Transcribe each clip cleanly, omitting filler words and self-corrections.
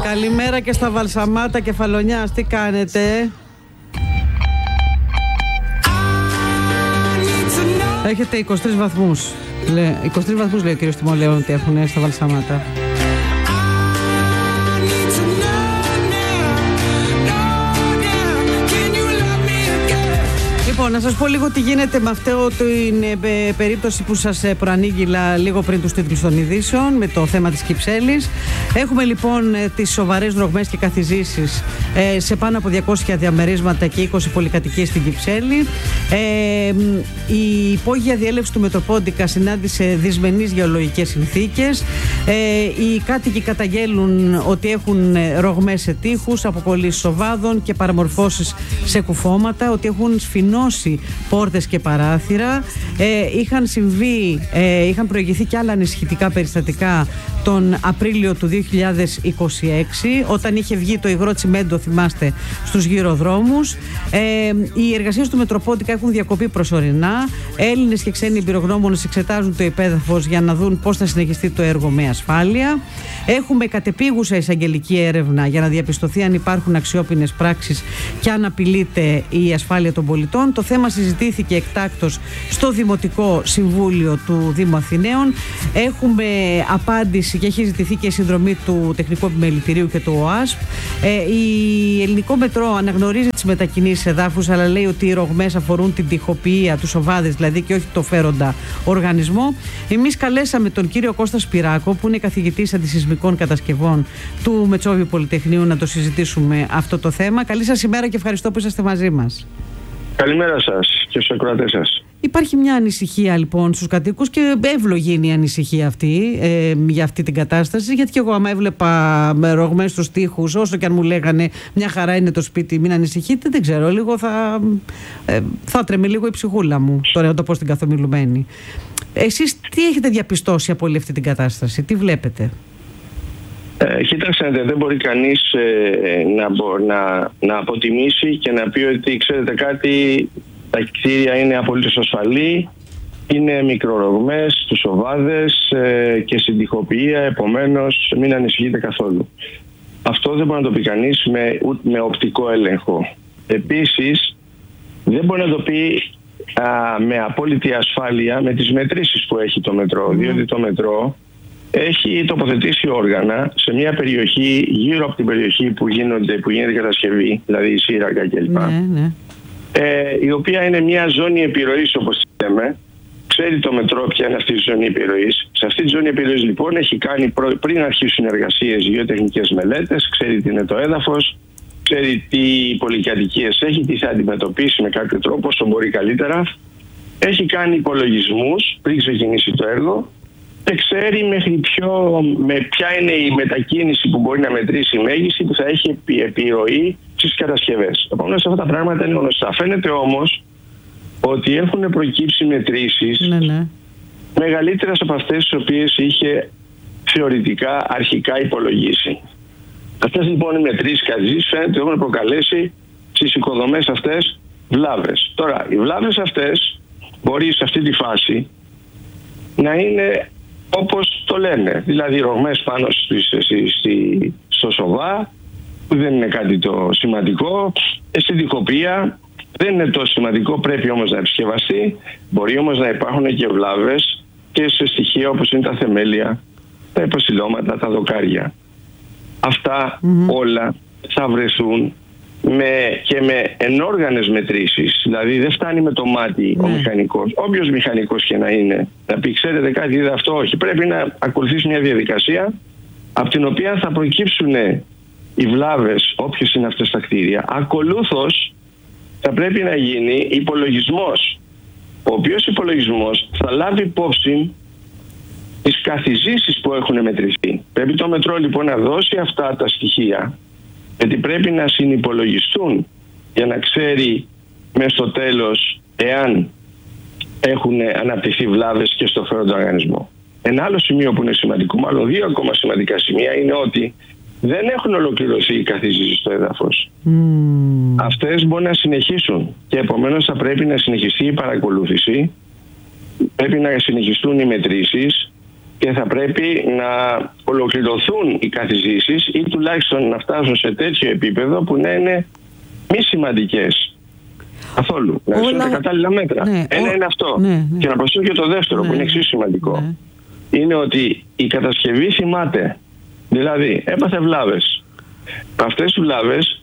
Καλημέρα και στα Βαλσαμάτα Κεφαλονιάς, τι κάνετε? Έχετε 23 βαθμούς. 23 βαθμούς λέει ο κύριος Τιμολέων ότι έχουν στα Βαλσαμάτα. Λοιπόν, να σας πω λίγο τι γίνεται με αυτό την περίπτωση που σας προανήγγειλα λίγο πριν τους τίτλους των ειδήσεων με το θέμα της Κυψέλης. Έχουμε λοιπόν τις σοβαρές ρογμές και καθιζήσεις σε πάνω από 200 διαμερίσματα και 20 πολυκατοικίες στην Κυψέλη. Η υπόγεια διέλευση του Μετροπόντικα συνάντησε δυσμενείς γεωλογικές συνθήκες. Οι κάτοικοι καταγγέλουν ότι έχουν ρογμές σε τοίχους, αποκολλήσεις οβάδων και παραμορφώσεις σε κουφώματα, ότι έχουν σφινώσει πόρτες και παράθυρα. Είχαν προηγηθεί και άλλα ανησυχητικά περιστατικά τον Απρίλιο του 2026, όταν είχε βγει το υγρό τσιμέντο, θυμάστε, στους γυροδρόμους. Οι εργασίες του Μετροπόντικα έχουν διακοπεί προσωρινά. Έλληνες και ξένοι εμπειρογνώμονες εξετάζουν το υπέδαφος για να δουν πώς θα συνεχιστεί το έργο με ασφάλεια. Έχουμε κατεπίγουσα εισαγγελική έρευνα για να διαπιστωθεί αν υπάρχουν αξιόπινες πράξεις και αν απειλείται η ασφάλεια των πολιτών. Το θέμα συζητήθηκε εκτάκτως στο Δημοτικό Συμβούλιο του Δήμου Αθηναίων. Έχουμε απάντηση και έχει ζητηθεί και η συνδρομή του Τεχνικού Επιμελητηρίου και του ΟΑΣΠ. Η Ελληνικό Μετρό αναγνωρίζει τις μετακινήσεις εδάφους, αλλά λέει ότι οι ρογμές αφορούν την τοιχοποιία, τους οβάδες δηλαδή, και όχι το φέροντα οργανισμό. Εμείς καλέσαμε τον κύριο Κώστα Σπυράκο, που είναι καθηγητής αντισυσμικών κατασκευών του Μετσόβιου Πολυτεχνείου, να το συζητήσουμε αυτό το θέμα. Καλή σας ημέρα και ευχαριστώ που είσαστε μαζί μας. Καλημέρα σας και στους ακροατές σας. Υπάρχει μια ανησυχία λοιπόν στους κατοίκους και εύλογη είναι η ανησυχία αυτή για αυτή την κατάσταση, γιατί και εγώ άμα έβλεπα με ρογμές στους τοίχους, όσο και αν μου λέγανε μια χαρά είναι το σπίτι, μην ανησυχείτε, δεν ξέρω, λίγο θα τρέμει λίγο η ψυχούλα μου, τώρα να το πω στην καθομιλουμένη. Εσείς τι έχετε διαπιστώσει από όλη αυτή την κατάσταση, τι βλέπετε? Κοίταξε, δεν μπορεί κανείς να αποτιμήσει και να πει ότι ξέρετε κάτι, τα κτίρια είναι απολύτως ασφαλή, είναι μικρορογμές, τους οβάδες και συντοιχοποιία, επομένως μην ανησυχείτε καθόλου. Αυτό δεν μπορεί να το πει κανείς με οπτικό έλεγχο. Επίσης, δεν μπορεί να το πει με απόλυτη ασφάλεια με τις μετρήσεις που έχει το μετρό, διότι το μετρό έχει τοποθετήσει όργανα σε μια περιοχή γύρω από την περιοχή που γίνεται κατασκευή, δηλαδή η Σύρακα κλπ. Η οποία είναι μια ζώνη επιρροής, όπως λέμε. Ξέρει το μετρό ποια είναι αυτή η ζώνη επιρροής. Σε αυτή τη ζώνη επιρροής λοιπόν έχει κάνει πριν αρχίσουν εργασίες γεωτεχνικές μελέτες, ξέρει τι είναι το έδαφος, ξέρει τι πολυκατοικίες έχει, τι θα αντιμετωπίσει με κάποιο τρόπο όσο μπορεί καλύτερα. Έχει κάνει υπολογισμούς πριν ξεκινήσει το έργο. Και ξέρει με ποια είναι η μετακίνηση που μπορεί να μετρήσει η μέγιστη που θα έχει επιρροή στις κατασκευές. Επομένως αυτά τα πράγματα είναι γνωστά. Φαίνεται όμως ότι έχουν προκύψει μετρήσεις μεγαλύτερες από αυτές τις οποίες είχε θεωρητικά αρχικά υπολογίσει. Αυτές λοιπόν οι μετρήσεις καθιζήσεις φαίνεται ότι έχουν προκαλέσει στις οικοδομές αυτές βλάβες. Τώρα οι βλάβες αυτές μπορεί σε αυτή τη φάση να είναι όπως το λένε, δηλαδή ρογμές πάνω στο σοβά, που δεν είναι κάτι το σημαντικό, συντοιχοποιία δεν είναι το σημαντικό, πρέπει όμως να επισκευαστεί. Μπορεί όμως να υπάρχουν και βλάβες και σε στοιχεία όπως είναι τα θεμέλια, τα υποσυλώματα, τα δοκάρια. Αυτά όλα θα βρεθούν με ενόργανες μετρήσεις. Δηλαδή δεν φτάνει με το μάτι ο μηχανικός, όποιος μηχανικός και να είναι, να πει ξέρετε κάτι, είδε αυτό, όχι. Πρέπει να ακολουθήσει μια διαδικασία από την οποία θα προκύψουν οι βλάβες, όποιες είναι αυτές τα κτίρια. Ακολούθως θα πρέπει να γίνει υπολογισμός, ο οποίος υπολογισμός θα λάβει υπόψη τις καθιζήσεις που έχουν μετρηθεί. Πρέπει το μετρό λοιπόν να δώσει αυτά τα στοιχεία, γιατί πρέπει να συνυπολογιστούν για να ξέρει μες στο τέλος εάν έχουν αναπτυχθεί βλάβες και στο φέροντα οργανισμό. Ένα άλλο σημείο που είναι σημαντικό, μάλλον δύο ακόμα σημαντικά σημεία, είναι ότι δεν έχουν ολοκληρωθεί οι καθιζήσεις στο έδαφος. Αυτές μπορεί να συνεχίσουν και επομένως θα πρέπει να συνεχιστεί η παρακολούθηση, πρέπει να συνεχιστούν οι μετρήσεις και θα πρέπει να ολοκληρωθούν οι καθιζήσεις ή τουλάχιστον να φτάσουν σε τέτοιο επίπεδο που να είναι μη σημαντικές καθόλου. Να είναι τα κατάλληλα μέτρα. Ένα είναι αυτό. Και να προσθέσω και το δεύτερο που είναι εξίσου σημαντικό. Είναι ότι η κατασκευή θυμάται. Δηλαδή έπαθε βλάβες. Από αυτές τις βλάβες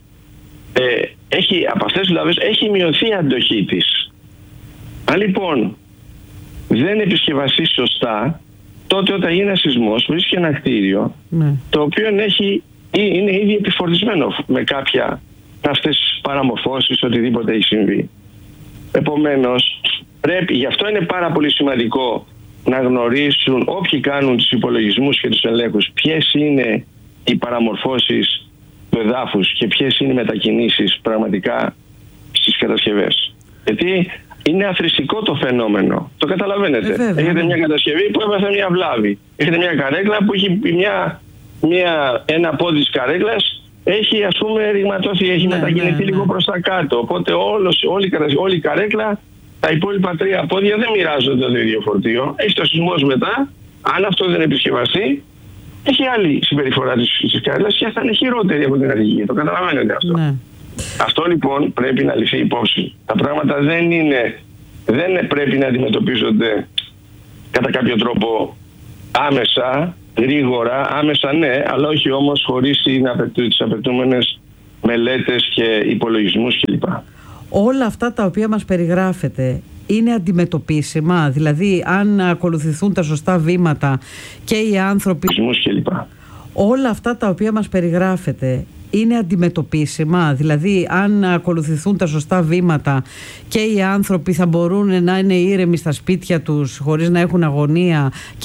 έχει μειωθεί η αντοχή της. Αν λοιπόν δεν επισκευαστεί σωστά, τότε όταν γίνει ένα σεισμός βρίσκει ένα κτίριο το οποίο είναι ήδη επιφορτισμένο με κάποια αυτές τις παραμορφώσεις, οτιδήποτε έχει συμβεί. Επομένως, γι' αυτό είναι πάρα πολύ σημαντικό να γνωρίσουν όποιοι κάνουν τους υπολογισμούς και τους ελέγχους ποιες είναι οι παραμορφώσεις του εδάφους και ποιες είναι οι μετακινήσεις πραγματικά στις κατασκευές. Γιατί είναι αθροιστικό το φαινόμενο. Το καταλαβαίνετε. Έχετε μια κατασκευή που έπαθε μια βλάβη. Έχετε μια καρέκλα που έχει ένα πόδι της καρέκλας έχει ρηγματωθεί, έχει μετακινηθεί λίγο προς τα κάτω. Οπότε όλη η καρέκλα, τα υπόλοιπα 3 πόδια δεν μοιράζονται το ίδιο φορτίο. Έχει το σεισμός μετά. Αν αυτό δεν επισκευαστεί, έχει άλλη συμπεριφορά της καρέκλας και θα είναι χειρότερη από την αρχική. Το καταλαβαίνετε αυτό. Ναι. Αυτό λοιπόν πρέπει να ληφθεί υπόψη. Τα πράγματα δεν πρέπει να αντιμετωπίζονται κατά κάποιο τρόπο άμεσα, γρήγορα, άμεσα ναι, αλλά όχι όμως χωρίς τις απαιτούμενες μελέτες και υπολογισμούς κλπ. Όλα αυτά τα οποία μας περιγράφετε είναι αντιμετωπίσιμα, δηλαδή αν ακολουθηθούν τα σωστά βήματα και οι άνθρωποι... Όλα αυτά τα οποία μας περιγράφετε είναι αντιμετωπίσιμα, δηλαδή αν ακολουθηθούν τα σωστά βήματα και οι άνθρωποι θα μπορούν να είναι ήρεμοι στα σπίτια τους χωρίς να έχουν αγωνία